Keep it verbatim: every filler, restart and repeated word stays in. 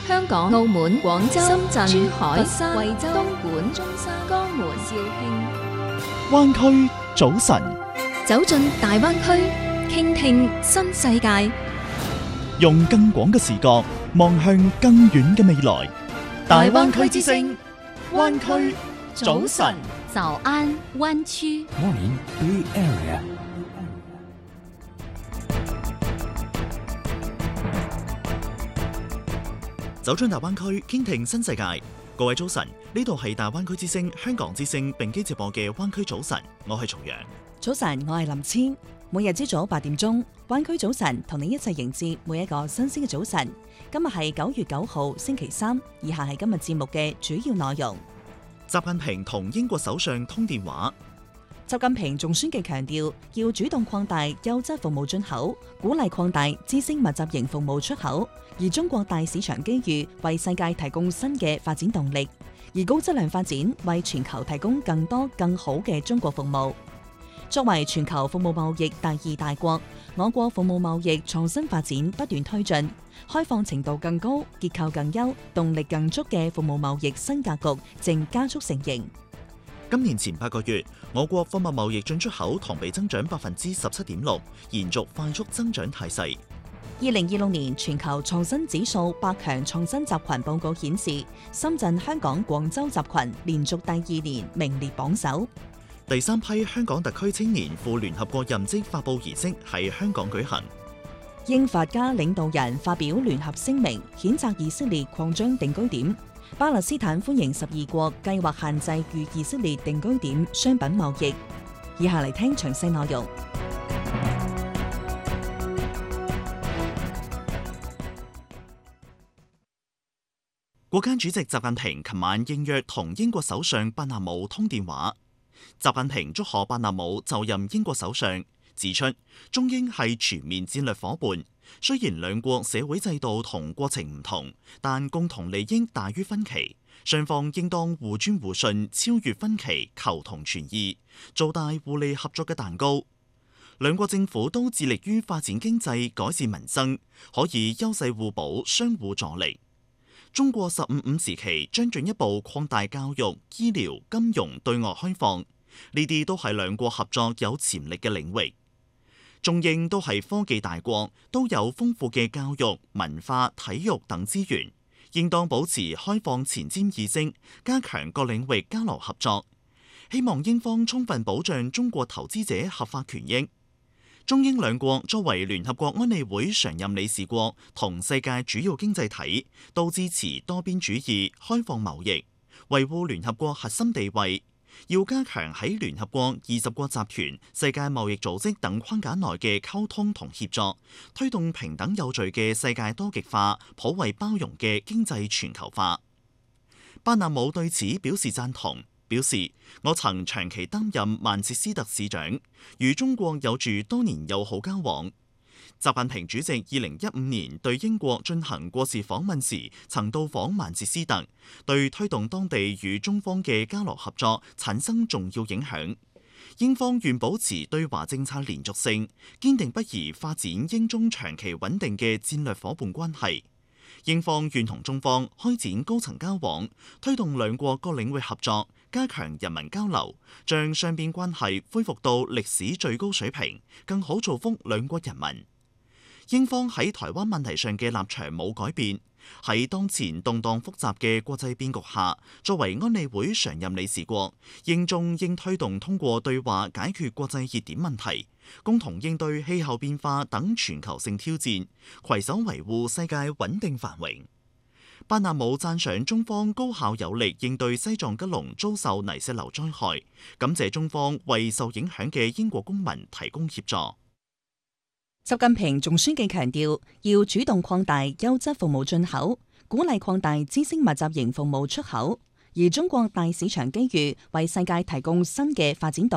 香港、澳門、廣州、深圳、珠海、佛山、惠州、東莞、中山、江門、肇慶。 灣區早晨， 走進大灣區，傾聽新世界， 用更廣嘅視角望向更遠嘅未來。大灣區之聲，灣區早晨， 早安灣區。 Morning Bay Area。 走進大灣區，傾聽新世界。各位早晨，呢度係大灣區之聲、香港之聲並機直播嘅灣區早晨，我係重陽。 早晨，我係林千。每日朝早八點鐘，灣區早晨同你一齊迎接每一個新鮮嘅早晨。今日係九月九號星期三，以下係今日節目嘅主要內容。 習近平同英國首相通電話。 習近平仲宣記強調，要主動擴大優質服務進口，鼓勵擴大知識密集型服務出口，而中國大市場機遇為世界提供新嘅發展動力，而高質量發展為全球提供更多更好嘅中國服務。作為全球服務貿易第二大國，我國服務貿易創新發展不斷推進，開放程度更高、結構更優、動力更足嘅服務貿易新格局正加速成形。 今年前八個月，我國貨物貿易進出口同比增長百分之十七點六，延續快速增長態勢。 二零二六年全球創新指數百強創新集群報告顯示，深圳、香港、廣州集群連續第二年名列榜首。 第三批香港特區青年赴聯合國任職發佈儀式喺香港舉行。 英法加領導人發表聯合聲明，譴責以色列擴張定居點。巴勒斯坦歡迎十二國計劃限制與以色列定居點商品貿易。以下嚟聽詳細內容。 國家主席習近平琴晚應約同英國首相伯納姆通電話。習近平祝賀伯納姆就任英國首相，指出中英係全面戰略夥伴。雖然兩國社會制度同國情唔同，但共同利益大於分歧，雙方應當互尊互信，超越分歧，求同存異，做大互利合作嘅蛋糕。兩國政府都致力於發展經濟、改善民生，可以優勢互補，相互助力。中國十五五時期將進一步擴大教育、醫療、金融對外開放，呢啲都係兩國合作有潛力嘅領域。中英都係科技大國，都有豐富嘅教育、文化、體育等資源，應當保持開放前瞻意識，加強各領域交流合作。希望英方充分保障中國投資者合法權益。中英兩國作為聯合國安理會常任理事國同世界主要經濟體，都支持多邊主義、開放貿易，維護聯合國核心地位。要加強喺聯合國、二十國集團、世界貿易組織等框架內嘅溝通同協作，推動平等有序嘅世界多極化、普惠包容嘅經濟全球化。伯納姆對此表示贊同，表示我曾長期擔任曼徹斯特市長，與中國有住多年友好交往。習近平主席二零一五年對英國進行國事訪問時，曾到訪曼徹斯特，對推動當地與中方嘅交流合作產生重要影響。英方願保持對華政策連續性，堅定不移發展英中長期穩定嘅戰略夥伴關係。英方願同中方開展高層交往，推動兩國各領域合作，加強人民交流，將雙邊關係恢復到歷史最高水平，更好造福兩國人民。英方喺台灣問題上嘅立場冇改變，喺當前動盪複雜嘅國際變局下，作為安理會常任理事國，英中應推動通過對話解決國際熱點問題，共同應對氣候變化等全球性挑戰，攜手維護世界穩定繁榮。伯納姆讚賞中方高效有力應對西藏吉隆遭受泥石流災害，感謝中方為受影響嘅英國公民提供協助。 習近平仲宣記強調，要主動擴大優質服務進口，鼓勵擴大知識密集型服務出口，而中國大市場機遇為世界提供新嘅發展動力。